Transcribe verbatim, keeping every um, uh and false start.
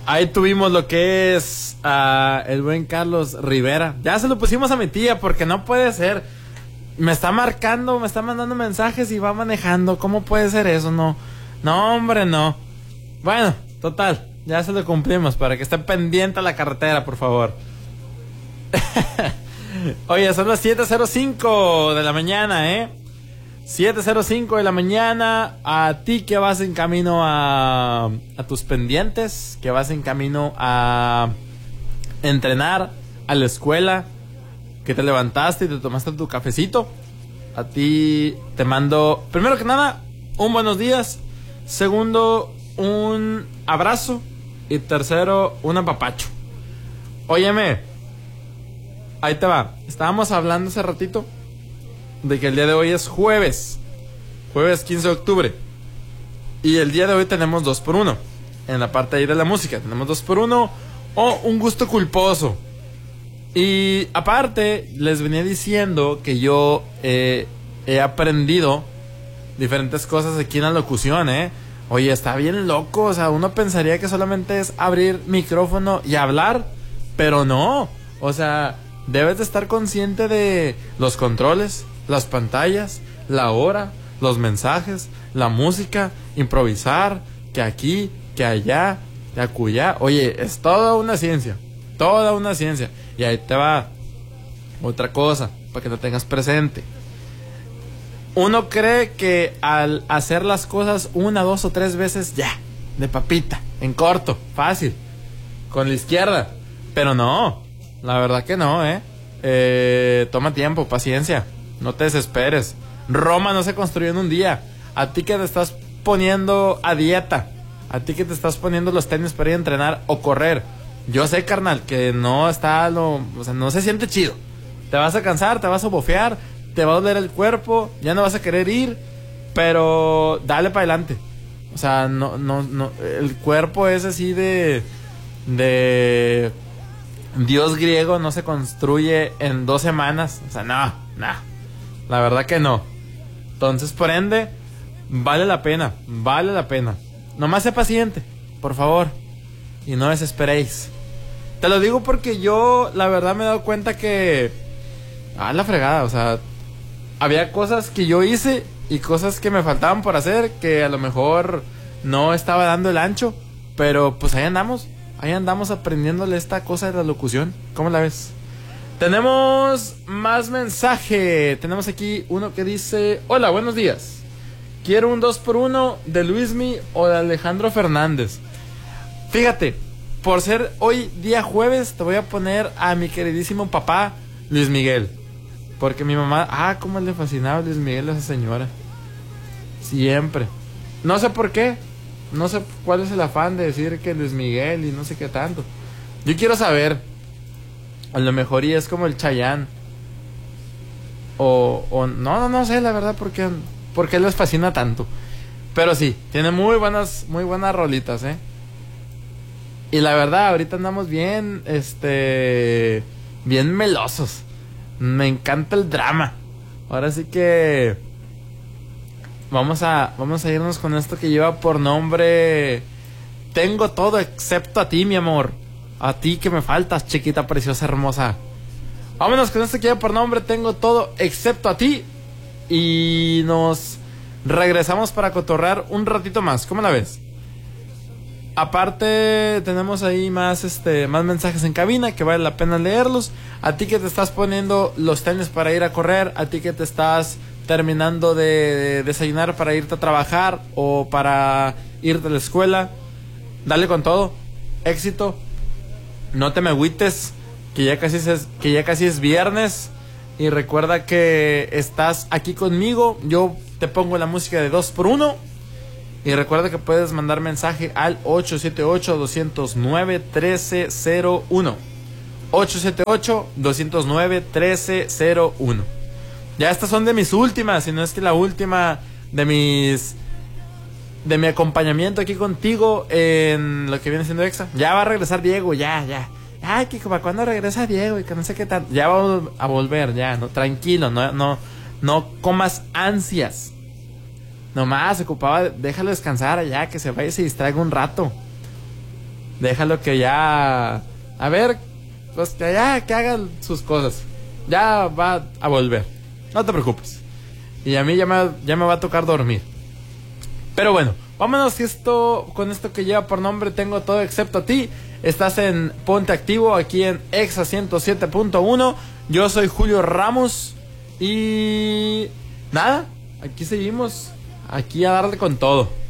Ahí tuvimos lo que es uh, el buen Carlos Rivera. Ya se lo pusimos a mi tía porque no puede ser. Me está marcando, me está mandando mensajes y va manejando. ¿Cómo puede ser eso? No, no, hombre, no. Bueno, total, ya se lo cumplimos para que esté pendiente a la carretera, por favor. Oye, son las siete cero cinco de la mañana, ¿eh? siete cero cinco de la mañana. A ti que vas en camino a, a tus pendientes, que vas en camino a entrenar, a la escuela, que te levantaste y te tomaste tu cafecito. A ti te mando, primero que nada, un buenos días. Segundo, un abrazo. Y tercero, un apapacho. Óyeme, ahí te va. Estábamos hablando hace ratito de que el día de hoy es jueves. Jueves quince de octubre. Y el día de hoy tenemos dos por uno. En la parte ahí de la música tenemos dos por uno o un gusto culposo. Y aparte les venía diciendo que yo eh, he aprendido diferentes cosas aquí en la locución, ¿eh? Oye, está bien loco. O sea, uno pensaría que solamente es abrir micrófono y hablar, pero no. O sea, debes de estar consciente de los controles, las pantallas, la hora, los mensajes, la música, improvisar, que aquí, que allá, que acullá. Oye, es toda una ciencia, toda una ciencia. Y ahí te va otra cosa, para que lo tengas presente. Uno cree que al hacer las cosas una, dos o tres veces, ya, de papita, en corto, fácil, con la izquierda. Pero no, la verdad que no, ¿eh? eh toma tiempo, paciencia. No te desesperes. Roma no se construyó en un día. A ti que te estás poniendo a dieta, a ti que te estás poniendo los tenis para ir a entrenar o correr, yo sé, carnal, que no está lo... O sea, no se siente chido. Te vas a cansar, te vas a bofear, te va a doler el cuerpo, ya no vas a querer ir, pero dale para adelante. O sea, no, no, no... El cuerpo es así de... De... Dios griego, no se construye en dos semanas. O sea, no, no. La verdad que no. Entonces, por ende, vale la pena, vale la pena. Nomás sé paciente, por favor, y no desesperéis. Te lo digo porque yo, la verdad, me he dado cuenta que... Ah, la fregada, o sea... Había cosas que yo hice y cosas que me faltaban por hacer, que a lo mejor no estaba dando el ancho, pero pues ahí andamos. Ahí andamos aprendiéndole esta cosa de la locución. ¿Cómo la ves? Tenemos más mensaje. Tenemos aquí uno que dice: hola, buenos días. Quiero un dos por uno de Luismi o de Alejandro Fernández. Fíjate, por ser hoy día jueves, te voy a poner a mi queridísimo papá Luis Miguel. Porque mi mamá, ah, cómo le fascinaba Luis Miguel a esa señora. Siempre. No sé por qué. No sé cuál es el afán de decir que Luis Miguel y no sé qué tanto. Yo quiero saber. A lo mejor y es como el Chayanne. O, o no, no, no sé la verdad por qué, por qué les fascina tanto. Pero sí, tiene muy buenas, muy buenas rolitas, ¿eh? Y la verdad, ahorita andamos bien, este... bien melosos. Me encanta el drama. Ahora sí que... Vamos a, vamos a irnos con esto que lleva por nombre... Tengo todo excepto a ti, mi amor. A ti que me faltas, chiquita, preciosa, hermosa. Vámonos con esto que lleva por nombre Tengo todo excepto a ti. Y nos regresamos para cotorrear un ratito más. ¿Cómo la ves? Aparte tenemos ahí más este más mensajes en cabina que vale la pena leerlos. A ti que te estás poniendo los tenis para ir a correr, a ti que te estás terminando de desayunar para irte a trabajar o para irte a la escuela, dale con todo, éxito. No te me agüites, que ya casi es, que ya casi es viernes. Y recuerda que estás aquí conmigo. Yo te pongo la música de dos por uno. Y recuerda que puedes mandar mensaje al ocho siete ocho, dos cero nueve, uno tres cero uno. ocho siete ocho, dos cero nueve, uno tres cero uno. Ya estas son de mis últimas, si no es que la última de mis... de mi acompañamiento aquí contigo en lo que viene siendo Exa. Ya va a regresar Diego, ya, ya. Ay, que para cuando regresa Diego y que no sé qué tal. Ya va a volver, ya, no, tranquilo, no, no, no comas ansias. Nomás se ocupaba, déjalo descansar allá, que se vaya y se distraiga un rato. Déjalo que ya... A ver, pues que ya que hagan sus cosas. Ya va a volver. No te preocupes. Y a mí ya me, ya me va a tocar dormir. Pero bueno, vámonos esto, con esto que lleva por nombre Tengo Todo Excepto a Ti. Estás en Ponte Activo, aquí en Exa ciento siete punto uno. Yo soy Julio Ramos. Y... nada, aquí seguimos. Aquí a darle con todo.